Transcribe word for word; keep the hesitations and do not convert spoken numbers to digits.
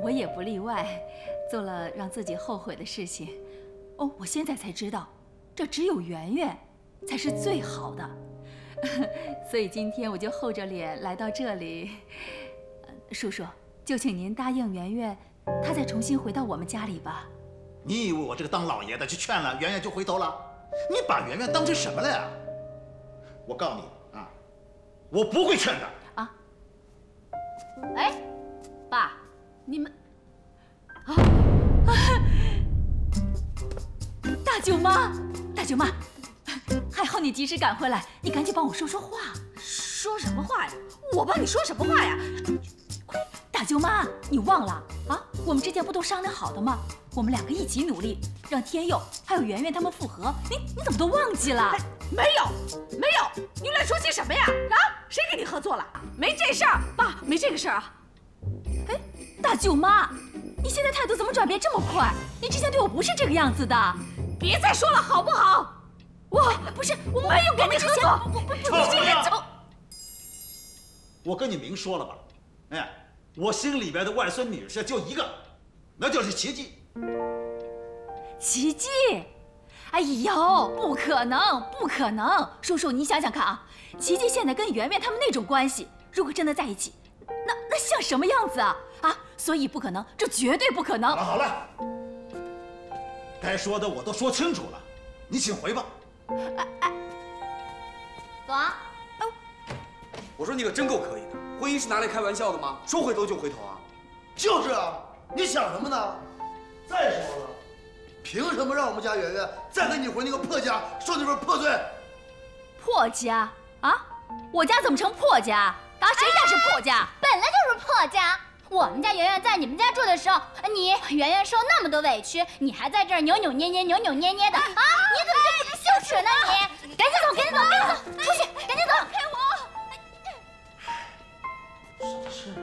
我也不例外，做了让自己后悔的事情。哦，我现在才知道，这只有圆圆才是最好的。所以今天我就厚着脸来到这里。叔叔，就请您答应圆圆，她再重新回到我们家里吧。 你以为我这个当老爷的去劝了圆圆就回头了？你把圆圆当成什么了呀？我告诉你啊，我不会劝的。 啊！ 哎，爸，你们啊！大舅妈，大舅妈，还好你及时赶回来，你赶紧帮我说说话。 说什么话呀？我帮你说什么话呀？ 大舅妈，你忘了啊？我们之前不都商量好的吗？我们两个一起努力，让天佑还有圆圆他们复合。你你怎么都忘记了？ 没有，没有，你乱说些什么呀？啊，谁跟你合作了？没这事儿，爸，没这个事儿啊。 哎，大舅妈，你现在态度怎么转变这么快？你之前对我不是这个样子的。 别再说了，好不好？我不是，我没有跟你合作。 不不不， 臭不要！走。我跟你明说了吧，哎，我心里边的外孙女婿就一个，那就是琪琪。 琪琪，哎呦，不可能，不可能！叔叔，你想想看啊，琪琪现在跟圆圆他们那种关系，如果真的在一起，那那像什么样子啊？啊，所以不可能，这绝对不可能。 好了好了，该说的我都说清楚了，你请回吧。 哎哎， 走啊！ 我说你可真够可以的，婚姻是拿来开玩笑的吗？说回头就回头啊！ 就是啊，你想什么呢？再说了，凭什么让我们家圆圆再跟你回那个破家受那份破罪？ 破家啊？我家怎么成破家？啊，谁家是破家？ 本来就是破家。我们家圆圆在你们家住的时候，你圆圆受那么多委屈，你还在这儿扭扭捏捏、扭扭捏捏的啊！你